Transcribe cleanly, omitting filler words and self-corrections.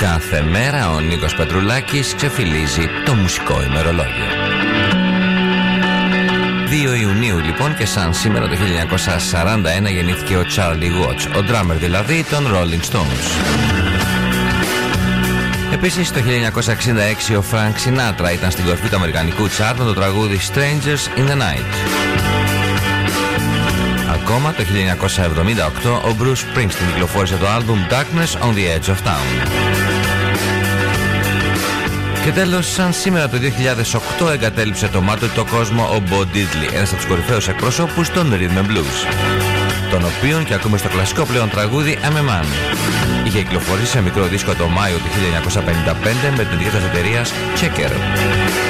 Κάθε μέρα ο Νίκος Πετρουλάκης ξεφυλίζει το μουσικό ημερολόγιο. 2 Ιουνίου λοιπόν, και σαν σήμερα το 1941 γεννήθηκε ο Charlie Watts, ο drummer δηλαδή των Rolling Stones. Επίσης το 1966 ο Frank Sinatra ήταν στην κορφή του αμερικανικού τσάρτ με το τραγούδι Strangers in the Night. Ακόμα το 1978 ο Bruce Springsteen κυκλοφόρησε το άλμπουμ Darkness on the Edge of Town. Και τέλος, σαν σήμερα το 2008 εγκατέλειψε το μάτωτο κόσμο ο Bo Diddley, ένας από τους κορυφαίους εκπροσώπους των Rhythm and Blues, τον οποίον και ακούμε στο κλασικό πλέον τραγούδι I'm a Man. Είχε κυκλοφορήσει σε μικρό δίσκο το Μάιο του 1955 με την δίκτυα της εταιρείας Checker.